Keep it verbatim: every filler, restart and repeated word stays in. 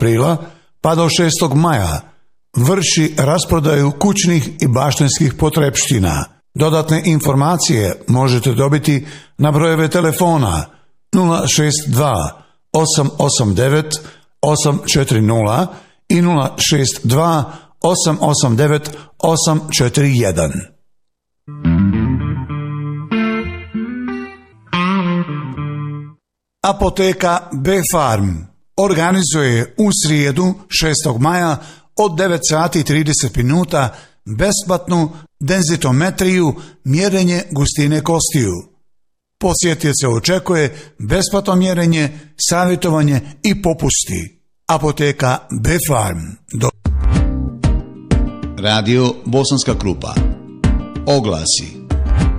aprila pa do šestog maja vrši rasprodaju kućnih i baštenskih potrepština. Dodatne informacije možete dobiti na brojeve telefona nula šest dva osam osam devet osam četiri nula i nula šest dva osam osam devet osam četiri jedan. Apoteka B-Farm organizuje u srijedu šestog maja od devet sati i trideset minuta besplatnu denzitometriju, mjerenje gustine kostiju. Posjetioce očekuje besplatno mjerenje, savjetovanje i popusti. Apoteka B-Farm. Do... Radio Bosanska Krupa. Oglasi.